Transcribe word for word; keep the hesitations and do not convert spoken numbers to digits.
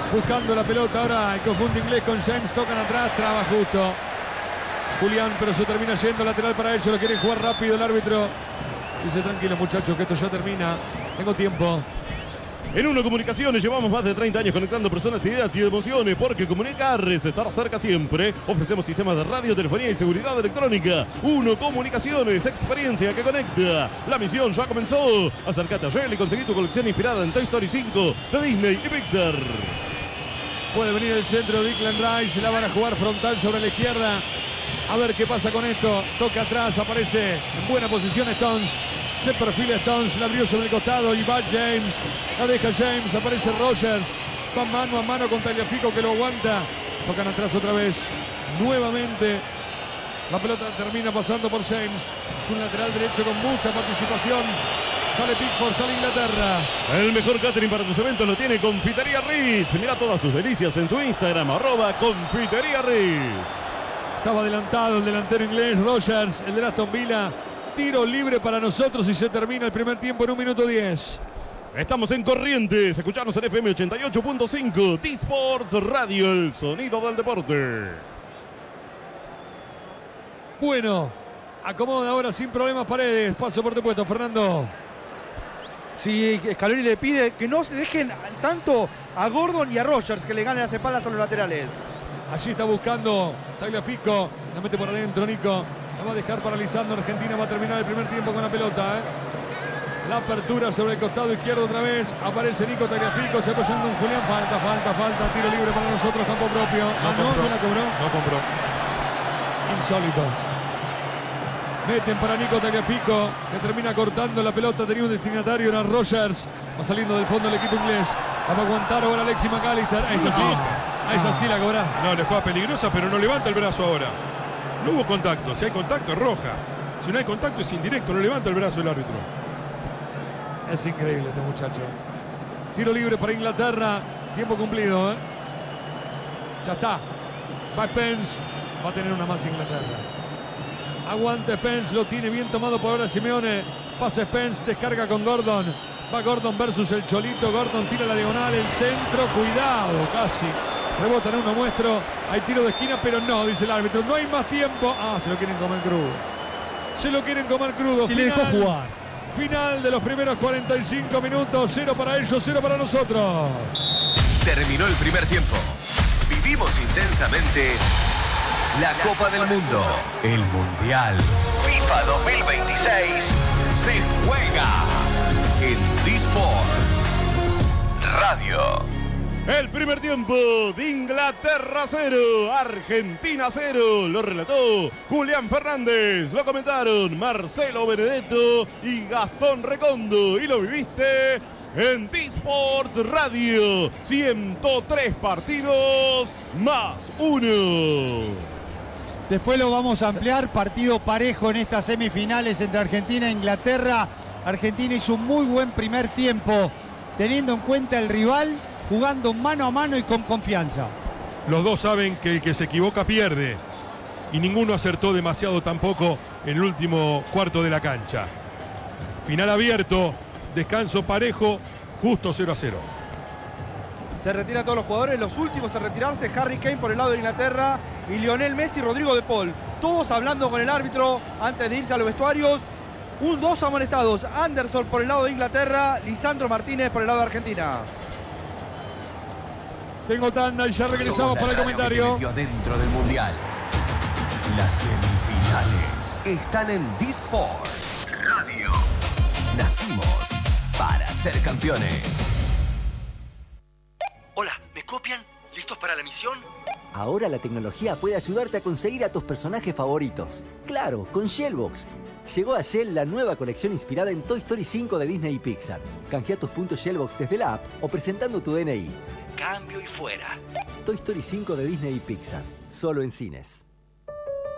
buscando la pelota ahora el conjunto inglés con James, tocan atrás, traba justo Julián, pero se termina yendo lateral para ellos, lo quieren jugar rápido el árbitro. Dice, tranquilo muchachos, que esto ya termina, tengo tiempo. En Uno Comunicaciones llevamos más de treinta años conectando personas, ideas y emociones, porque comunicar es estar cerca siempre. Ofrecemos sistemas de radio, telefonía y seguridad electrónica. Uno Comunicaciones, experiencia que conecta. La misión ya comenzó. Acércate a Shell y conseguí tu colección inspirada en Toy Story cinco de Disney y Pixar. Puede venir el centro de Declan Rice, la van a jugar frontal sobre la izquierda. A ver qué pasa con esto. Toca atrás, aparece en buena posición Stones. Se perfila Stones, la abrió sobre el costado y va James. La deja James, aparece Rogers. Va mano a mano con Tagliafico que lo aguanta. Tocan atrás otra vez. Nuevamente. La pelota termina pasando por James. Es un lateral derecho con mucha participación. Sale Pickford, sale Inglaterra. El mejor catering para tus eventos lo tiene Confitería Ritz. Mira todas sus delicias en su Instagram, arroba Confitería Ritz. Estaba adelantado el delantero inglés, Rogers, el de Aston Villa. Tiro libre para nosotros y se termina el primer tiempo en un minuto diez. Estamos en Corrientes, escuchanos en F M ochenta y ocho punto cinco, T-Sports Radio, el sonido del deporte. Bueno, acomoda ahora sin problemas Paredes, paso por tu puesto, Fernando. Sí, Scaloni le pide que no se dejen tanto a Gordon y a Rogers, que le ganen las espaldas a los laterales. Allí está buscando Tagliafico, la mete por adentro Nico. La va a dejar paralizando. Argentina va a terminar el primer tiempo con la pelota. ¿eh? La apertura sobre el costado izquierdo otra vez. Aparece Nico Tagliafico, se apoyando en Julián. Falta, falta, falta. Tiro libre para nosotros, campo propio. No, ah, no, compró, no la cobró. No compró. Insólito. Meten para Nico Tagliafico, que termina cortando la pelota. Tenía un destinatario, era Rogers. Va saliendo del fondo el equipo inglés. Va a aguantar ahora Alexis McAllister. Es así. Es así la cobra. No, le juega peligrosa, pero no levanta el brazo ahora. No hubo contacto. Si hay contacto, es roja. Si no hay contacto, es indirecto. No levanta el brazo el árbitro. Es increíble este muchacho. Tiro libre para Inglaterra. Tiempo cumplido. ¿eh? Ya está. Va Spence. Va a tener una más Inglaterra. Aguanta Spence. Lo tiene bien tomado por ahora Simeone. Pasa Spence. Descarga con Gordon. Va Gordon versus el Cholito. Gordon tira la diagonal. El centro. Cuidado. Casi. Rebota en uno muestro. Hay tiro de esquina, pero no, dice el árbitro. No hay más tiempo. Ah, se lo quieren comer crudo. Se lo quieren comer crudo. Si le dejó jugar. Final de los primeros cuarenta y cinco minutos. Cero para ellos, cero para nosotros. Terminó el primer tiempo. Vivimos intensamente la Copa del Mundo. El Mundial. FIFA dos mil veintiséis se juega en T-Sports Radio. El primer tiempo de Inglaterra cero, Argentina cero. Lo relató Julián Fernández. Lo comentaron Marcelo Benedetto y Gastón Recondo. Y lo viviste en T-Sports Radio. ciento tres partidos más uno. Después lo vamos a ampliar. Partido parejo en estas semifinales entre Argentina e Inglaterra. Argentina hizo un muy buen primer tiempo, teniendo en cuenta el rival, jugando mano a mano y con confianza. Los dos saben que el que se equivoca pierde. Y ninguno acertó demasiado tampoco en el último cuarto de la cancha. Final abierto, descanso parejo, justo cero a cero. Se retiran todos los jugadores, los últimos a retirarse, Harry Kane por el lado de Inglaterra y Lionel Messi y Rodrigo de Paul. Todos hablando con el árbitro antes de irse a los vestuarios. Un dos amonestados, Anderson por el lado de Inglaterra, Lisandro Martínez por el lado de Argentina. Tengo tanda y ya regresamos para el comentario. Dentro del Mundial. Las semifinales están en T-Sports Radio. Nacimos para ser campeones. Hola, ¿me copian? ¿Listos para la misión? Ahora la tecnología puede ayudarte a conseguir a tus personajes favoritos. Claro, con Shellbox. Llegó a Shell la nueva colección inspirada en Toy Story cinco de Disney y Pixar. Canjea tus puntos Shellbox desde la app o presentando tu D N I. Cambio y fuera. Toy Story cinco de Disney y Pixar. Solo en cines.